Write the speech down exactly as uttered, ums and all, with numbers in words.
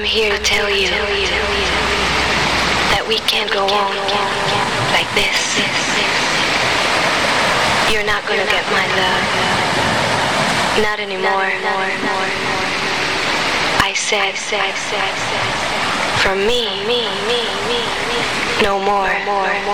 I'm here to tell you that we can't go on like this. You're not gonna get my love. Not anymore. I said, from me, no more.